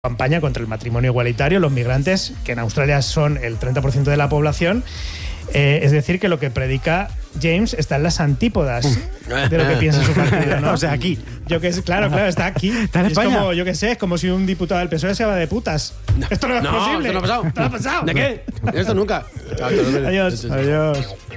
campaña contra el matrimonio igualitario, los migrantes, que en Australia son el 30% de la población. Es decir, que lo que predica James está en las antípodas de lo que piensa su partido, ¿no? O sea, aquí. Claro, está aquí. Está en España. Es como, yo qué sé, es como si un diputado del PSOE se va de putas. Esto no es posible. Esto no ha pasado. ¿Esto no ha pasado? ¿De qué? Esto nunca. Adiós.